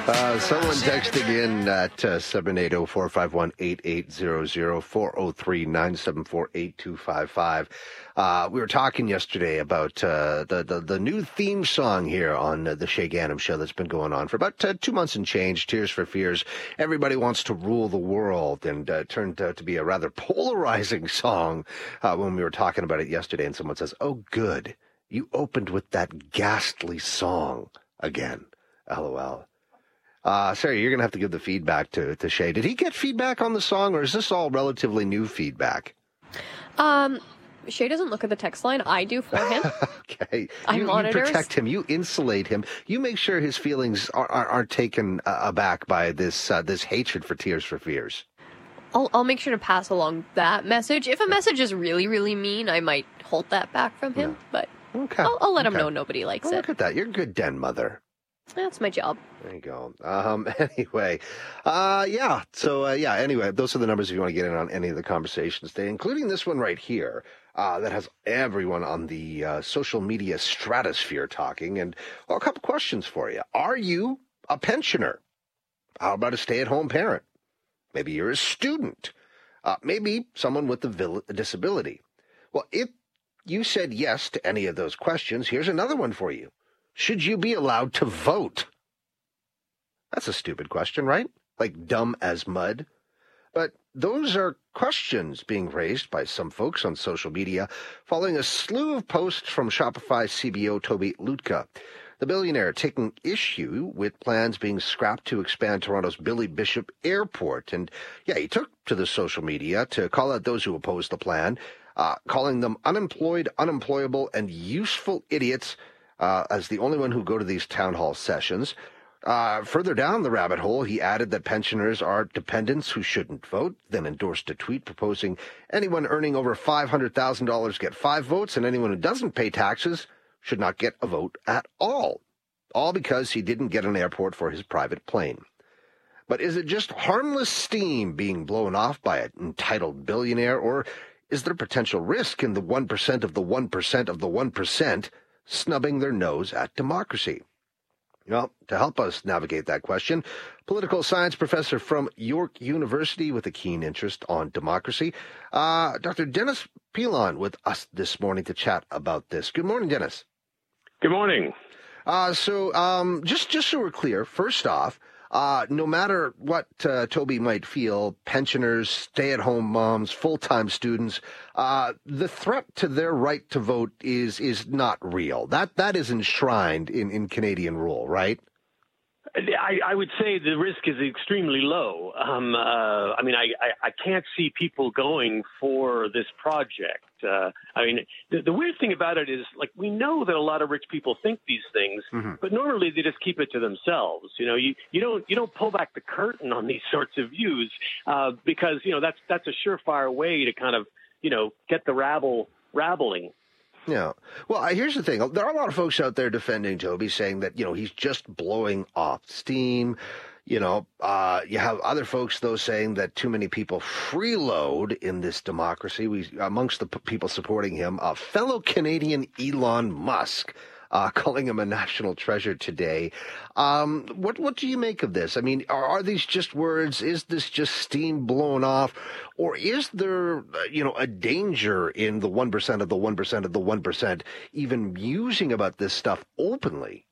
Someone texting in at 780-451-8800, 403-974-8255. We were talking yesterday about the new theme song here on the Shay Ganem Show that's been going on for about 2 months and change, Tears for Fears. Everybody wants to rule the world, and turned out to be a rather polarizing song when we were talking about it yesterday, and someone says, "Oh, good, you opened with that ghastly song again." LOL. Sarah, you're going to have to give the feedback to Shay. Did he get feedback on the song, or is this all relatively new feedback? Shay doesn't look at the text line. I do for him. Okay. You protect him. You insulate him. You make sure his feelings aren't taken aback by this hatred for Tears for Fears. I'll make sure to pass along that message. If a message is really, really mean, I might hold that back from him. But okay. I'll let him know nobody likes it. Look at that. You're a good den mother. That's my job. There you go. Anyway, anyway, those are the numbers if you want to get in on any of the conversations today, including this one right here, that has everyone on the social media stratosphere talking. And a couple questions for you. Are you a pensioner? How about a stay-at-home parent? Maybe you're a student. Maybe someone with a disability. Well, if you said yes to any of those questions, here's another one for you. Should you be allowed to vote? That's a stupid question, right? Like dumb as mud. But those are questions being raised by some folks on social media following a slew of posts from Shopify CBO Toby Lutka. The billionaire taking issue with plans being scrapped to expand Toronto's Billy Bishop Airport. And he took to the social media to call out those who oppose the plan, calling them unemployed, unemployable, and useful idiots, as the only one who go to these town hall sessions. Further down the rabbit hole, he added that pensioners are dependents who shouldn't vote, then endorsed a tweet proposing anyone earning over $500,000 get 5 votes, and anyone who doesn't pay taxes should not get a vote at all. All because he didn't get an airport for his private plane. But is it just harmless steam being blown off by an entitled billionaire, or is there potential risk in the 1% of the 1% of the 1% snubbing their nose at democracy? Well, to help us navigate that question, political science professor from York University with a keen interest on democracy, Dr. Dennis Pilon with us this morning to chat about this. Good morning, Dennis. Good morning. Just so we're clear, first off, no matter what Toby might feel, pensioners, stay-at-home moms, full-time students, the threat to their right to vote is not real. That is enshrined in Canadian rule, right? I would say the risk is extremely low. I can't see people going for this project. The weird thing about it is, like, we know that a lot of rich people think these things, but normally they just keep it to themselves. You don't pull back the curtain on these sorts of views because that's a surefire way to kind of get the rabble rabbling. Yeah. Well, here's the thing. There are a lot of folks out there defending Toby, saying that, he's just blowing off steam. You have other folks, though, saying that too many people freeload in this democracy. Amongst the people supporting him, fellow Canadian Elon Musk, calling him a national treasure today. What do you make of this? I mean, are these just words? Is this just steam blown off? Or is there, a danger in the 1% of the 1% of the 1% even musing about this stuff openly?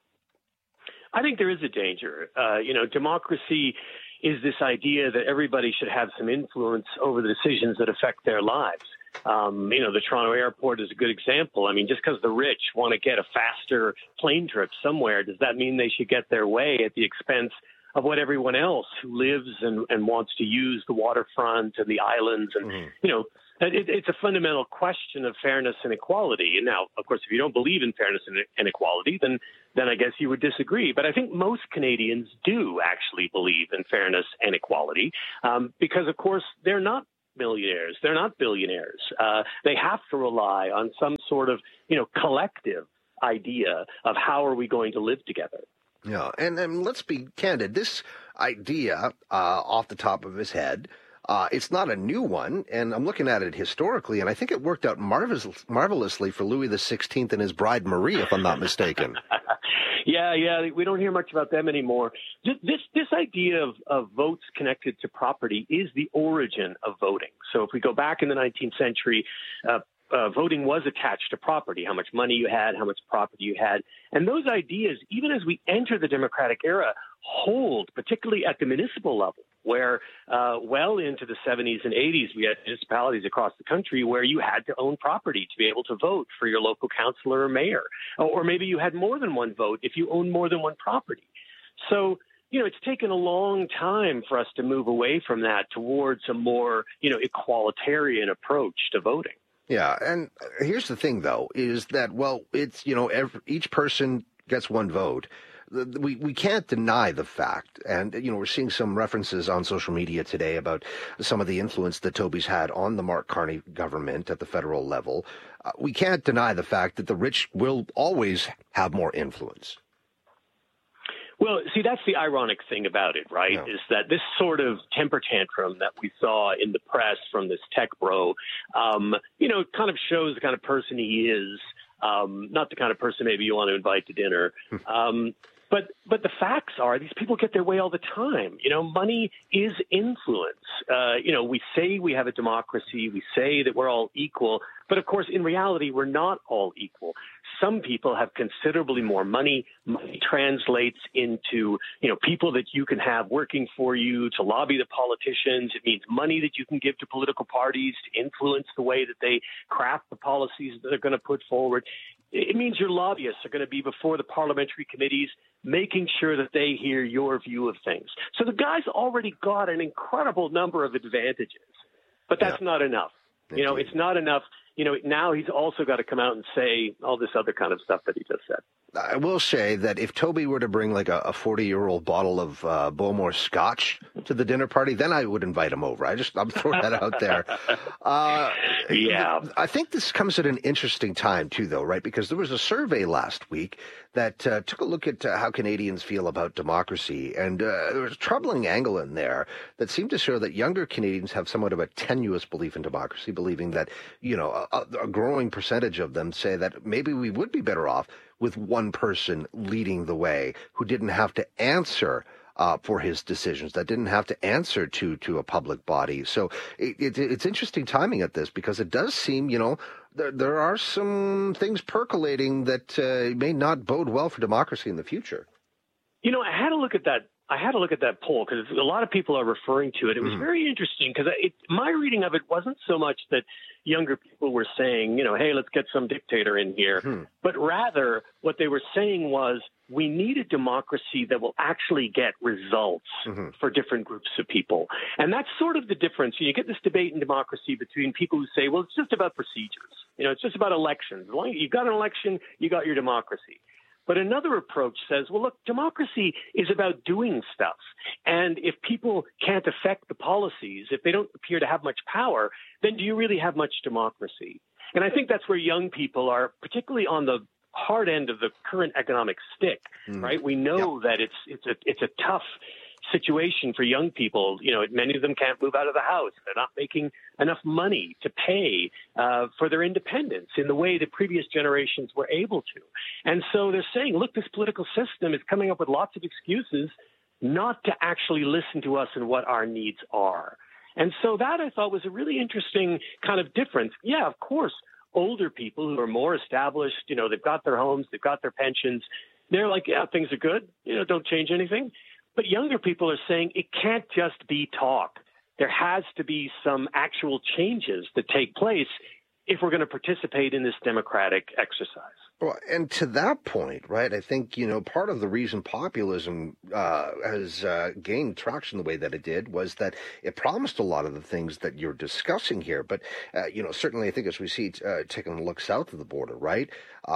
I think there is a danger. Democracy is this idea that everybody should have some influence over the decisions that affect their lives. The Toronto airport is a good example. I mean, just because the rich want to get a faster plane trip somewhere, does that mean they should get their way at the expense of what everyone else who lives and wants to use the waterfront and the islands? And, it's a fundamental question of fairness and equality. And now, of course, if you don't believe in fairness and equality, then I guess you would disagree. But I think most Canadians do actually believe in fairness and equality because, of course, they're not millionaires. They're not billionaires. They have to rely on some sort of, collective idea of how are we going to live together. Yeah, and let's be candid. This idea, off the top of his head, It's not a new one, and I'm looking at it historically, and I think it worked out marvelously for Louis XVI and his bride Marie, if I'm not mistaken. Yeah, we don't hear much about them anymore. This idea of votes connected to property is the origin of voting. So if we go back in the 19th century, voting was attached to property, how much money you had, how much property you had. And those ideas, even as we enter the democratic era, hold, particularly at the municipal level, where well into the 70s and 80s, we had municipalities across the country where you had to own property to be able to vote for your local councilor or mayor. Or maybe you had more than one vote if you owned more than one property. So, it's taken a long time for us to move away from that towards a more, equalitarian approach to voting. Yeah, and here's the thing, though, is that, well, it's, each person gets one vote. We can't deny the fact, and, we're seeing some references on social media today about some of the influence that Toby's had on the Mark Carney government at the federal level. We can't deny the fact that the rich will always have more influence. Well, see, that's the ironic thing about it, right, is that this sort of temper tantrum that we saw in the press from this tech bro, kind of shows the kind of person he is, not the kind of person maybe you want to invite to dinner. But the facts are these people get their way all the time. Money is influence. We say we have a democracy. We say that we're all equal. But, of course, in reality, we're not all equal. Some people have considerably more money. Money translates into, people that you can have working for you to lobby the politicians. It means money that you can give to political parties to influence the way that they craft the policies that they're going to put forward. It means your lobbyists are going to be before the parliamentary committees, making sure that they hear your view of things. So the guy's already got an incredible number of advantages, but that's not enough. It's not enough. Now he's also got to come out and say all this other kind of stuff that he just said. I will say that if Toby were to bring like a 40-year-old bottle of Bowmore Scotch to the dinner party, then I would invite him over. I'm throwing that out there. Yeah. I think this comes at an interesting time, too, though, right? Because there was a survey last week that took a look at how Canadians feel about democracy. And there was a troubling angle in there that seemed to show that younger Canadians have somewhat of a tenuous belief in democracy, believing that, a growing percentage of them say that maybe we would be better off with one person leading the way who didn't have to answer for his decisions, that didn't have to answer to a public body. So it's interesting timing at this because it does seem, there are some things percolating that may not bode well for democracy in the future. I had to look at that. I had to look at that poll because a lot of people are referring to it. It was very interesting because my reading of it wasn't so much that younger people were saying, hey, let's get some dictator in here. But rather what they were saying was we need a democracy that will actually get results for different groups of people. And that's sort of the difference. You get this debate in democracy between people who say, well, it's just about procedures. It's just about elections. You've got an election, you got your democracy. But another approach says, well, look, democracy is about doing stuff. And if people can't affect the policies, if they don't appear to have much power, then do you really have much democracy? And I think that's where young people are, particularly on the hard end of the current economic stick, right? We know that it's a tough situation for young people. Many of them can't move out of the house. They're not making enough money to pay for their independence in the way that previous generations were able to. And so they're saying, look, this political system is coming up with lots of excuses not to actually listen to us and what our needs are. And so that I thought was a really interesting kind of difference. Yeah, of course, older people who are more established, they've got their homes, they've got their pensions. They're like, yeah, things are good. Don't change anything. But younger people are saying it can't just be talk. There has to be some actual changes that take place if we're going to participate in this democratic exercise. Well, and to that point, right, I think, part of the reason populism has gained traction the way that it did was that it promised a lot of the things that you're discussing here. But, certainly I think as we see taking a look south of the border, right,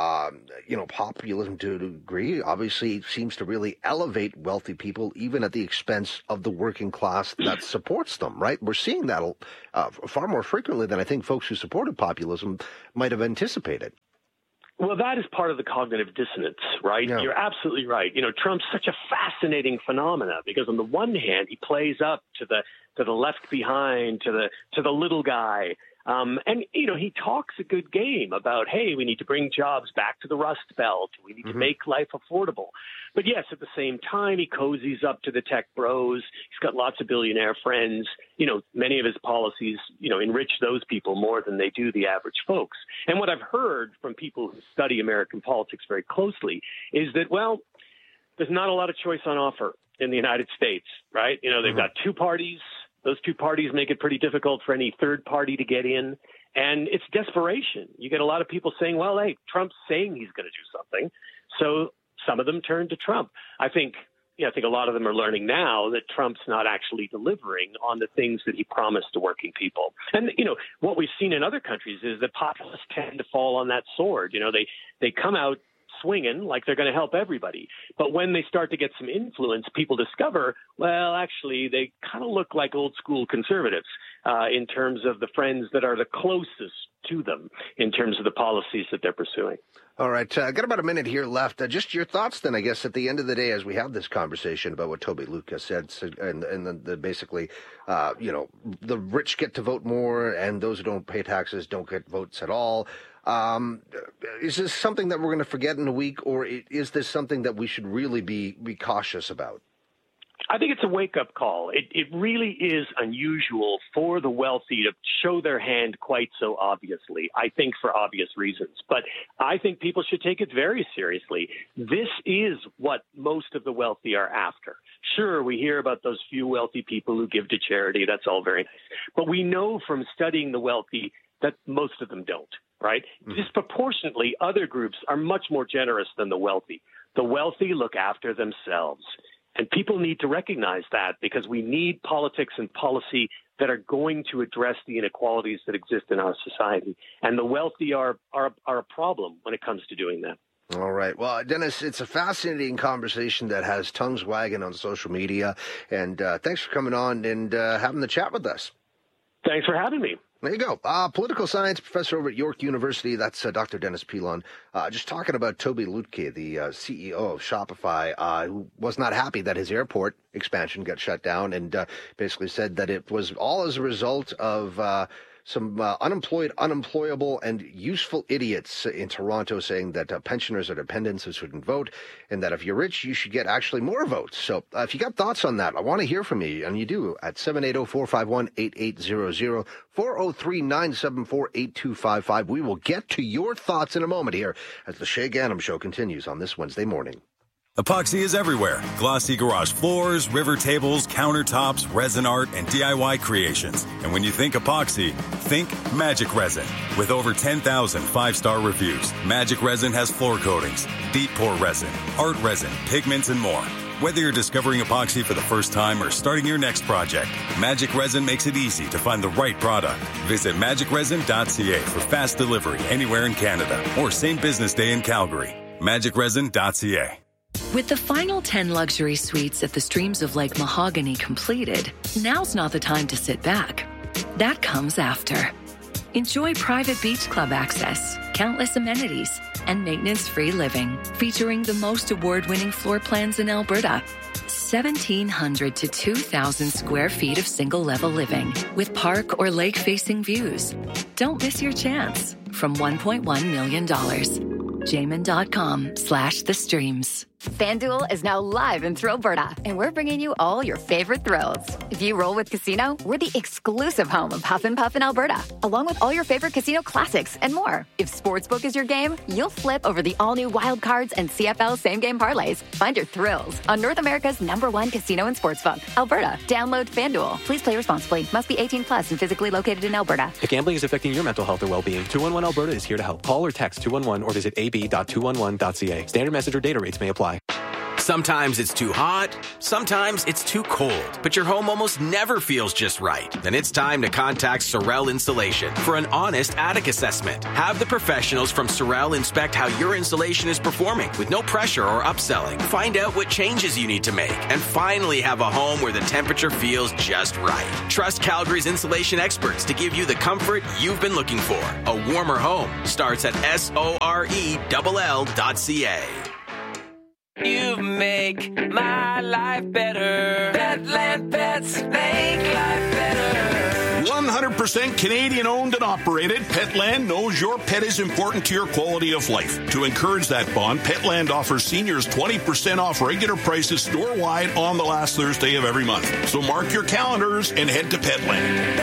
populism to a degree obviously seems to really elevate wealthy people even at the expense of the working class that supports them, right? We're seeing that far more frequently than I think folks who supported populism might have anticipated. Well, that is part of the cognitive dissonance, right? Yeah. You're absolutely right. Trump's such a fascinating phenomena because on the one hand, he plays up to the left behind, to the little guy. And he talks a good game about, hey, we need to bring jobs back to the Rust Belt. We need to make life affordable. But yes, at the same time, he cozies up to the tech bros. He's got lots of billionaire friends. Many of his policies, enrich those people more than they do the average folks. And what I've heard from people who study American politics very closely is that, well, there's not a lot of choice on offer in the United States, right? They've got two parties. Those two parties make it pretty difficult for any third party to get in. And it's desperation. You get a lot of people saying, well, hey, Trump's saying he's going to do something. So some of them turn to Trump. I think a lot of them are learning now that Trump's not actually delivering on the things that he promised to working people. And, what we've seen in other countries is that populists tend to fall on that sword. They come out swinging like they're going to help everybody. But when they start to get some influence, people discover, well, actually, they kind of look like old school conservatives in terms of the friends that are the closest to them in terms of the policies that they're pursuing. All right. Got about a minute here left. Just your thoughts then, I guess, at the end of the day, as we have this conversation about what Toby Lucas said, and basically, the rich get to vote more and those who don't pay taxes don't get votes at all. Is this something that we're going to forget in a week, or is this something that we should really be cautious about? I think it's a wake-up call. It really is unusual for the wealthy to show their hand quite so obviously, I think for obvious reasons. But I think people should take it very seriously. This is what most of the wealthy are after. Sure, we hear about those few wealthy people who give to charity. That's all very nice. But we know from studying the wealthy that most of them don't, right? Disproportionately, other groups are much more generous than the wealthy. The wealthy look after themselves. And people need to recognize that because we need politics and policy that are going to address the inequalities that exist in our society. And the wealthy are a problem when it comes to doing that. All right. Well, Dennis, it's a fascinating conversation that has tongues wagging on social media. And thanks for coming on and having the chat with us. Thanks for having me. There you go. Political science professor over at York University. That's Dr. Dennis Pilon. Just talking about Toby Lutke, the CEO of Shopify, who was not happy that his airport expansion got shut down and basically said that it was all as a result of some unemployable, and useful idiots in Toronto saying that pensioners are dependents who shouldn't vote, and that if you're rich, you should get actually more votes. So if you got thoughts on that, I want to hear from you, and you do at 780-451-8800, 403-974-8255. We will get to your thoughts in a moment here as the Shay Gannam Show continues on this Wednesday morning. Epoxy is everywhere. Glossy garage floors, river tables, countertops, resin art, and DIY creations. And when you think epoxy, think Magic Resin. With over 10,000 five-star reviews, Magic Resin has floor coatings, deep pour resin, art resin, pigments, and more. Whether you're discovering epoxy for the first time or starting your next project, Magic Resin makes it easy to find the right product. Visit magicresin.ca for fast delivery anywhere in Canada or same business day in Calgary. magicresin.ca. With the final 10 luxury suites at the Streams of Lake Mahogany completed, now's not the time to sit back. That comes after. Enjoy private beach club access, countless amenities, and maintenance-free living, featuring the most award-winning floor plans in Alberta. 1,700 to 2,000 square feet of single-level living with park or lake-facing views. Don't miss your chance. From $1.1 million. Jamin.com/thestreams. FanDuel is now live in Thrillberta, and we're bringing you all your favorite thrills. If you roll with Casino, we're the exclusive home of Huff and Puff in Alberta, along with all your favorite casino classics and more. If Sportsbook is your game, you'll flip over the all-new Wild Cards and CFL same-game parlays. Find your thrills on North America's #1 casino and sportsbook, Alberta. Download FanDuel. Please play responsibly. Must be 18 plus and physically located in Alberta. If gambling is affecting your mental health or well-being, 211 Alberta is here to help. Call or text 211 or visit ab.211.ca. Standard message or data rates may apply. Sometimes it's too hot, sometimes it's too cold, but your home almost never feels just right. Then it's time to contact Sorel Insulation for an honest attic assessment. Have the professionals from Sorel inspect how your insulation is performing with no pressure or upselling. Find out what changes you need to make and finally have a home where the temperature feels just right. Trust Calgary's insulation experts to give you the comfort you've been looking for. A warmer home starts at sorell.ca. You make my life better. Petland Pets make life better. 100% Canadian owned and operated, Petland knows your pet is important to your quality of life. To encourage that bond, Petland offers seniors 20% off regular prices store-wide on the last Thursday of every month. So mark your calendars and head to Petland.